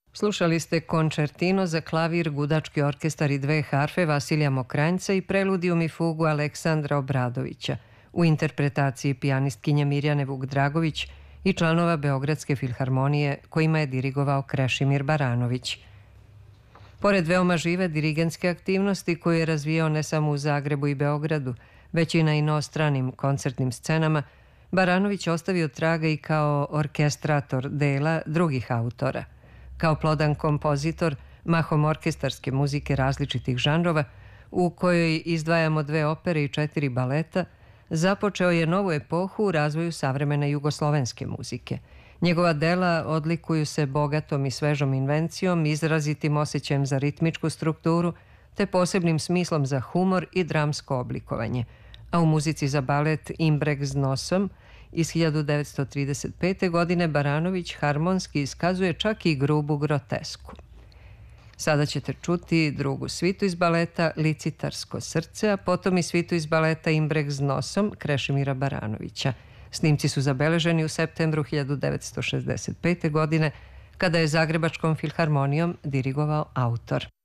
Slušali ste končertino za klavir, gudački orkestar i dve harfe Vasilija Mokranjca i preludijum i fugu Aleksandra Obradovića u interpretaciji pijanistkinje Mirjane Vuk-Dragović i članova Beogradske filharmonije kojima je dirigovao Krešimir Baranović. Pored veoma žive dirigentske aktivnosti koju je razvijao ne samo u Zagrebu i Beogradu, već i na inostranim koncertnim scenama, Baranović ostavio traga i kao orkestrator dela drugih autora. Kao plodan kompozitor, mahom orkestarske muzike različitih žanrova, u kojoj izdvajamo 2 opere i 4 baleta, započeo je novu epohu u razvoju savremene jugoslovenske muzike. Njegova dela odlikuju se bogatom i svežom invencijom, izrazitim osjećajem za ritmičku strukturu, te posebnim smislom za humor i dramsko oblikovanje. A u muzici za balet Imbrek s nosom iz 1935. godine Baranović harmonski iskazuje čak i grubu grotesku. Sada ćete čuti drugu svitu iz baleta Licitarsko srce, a potom i svitu iz baleta Imbrek s nosom Krešimira Baranovića. Snimci su zabeleženi u septembru 1965. godine, kada je Zagrebačkom filharmonijom dirigovao autor.